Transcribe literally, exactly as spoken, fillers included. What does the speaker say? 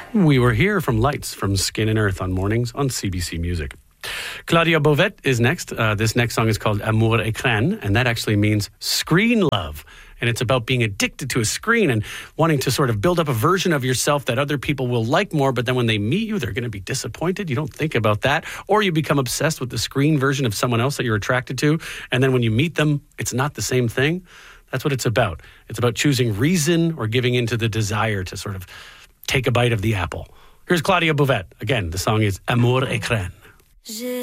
We were here from Lights from Skin and Earth on mornings on C B C Music. Claudia Bovet is next. Uh, this next song is called Amour Écran, and that actually means screen love. And it's about being addicted to a screen and wanting to sort of build up a version of yourself that other people will like more, but then when they meet you, they're going to be disappointed. You don't think about that. Or you become obsessed with the screen version of someone else that you're attracted to, and then when you meet them, it's not the same thing. That's what it's about. It's about choosing reason or giving into the desire to sort of take a bite of the apple. Here's Claudia Bovet. Again, the song is Amour Écran.